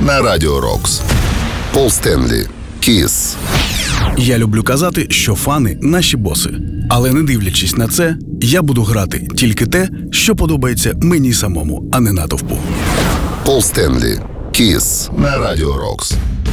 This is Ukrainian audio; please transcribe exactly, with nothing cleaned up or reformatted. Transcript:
на Радіо Рокс. Пол Стенлі. Kiss. Я люблю казати, що фани – наші боси. Але не дивлячись на це, я буду грати тільки те, що подобається мені самому, а не натовпу. Пол Стенлі. Kiss на Радіо Рокс.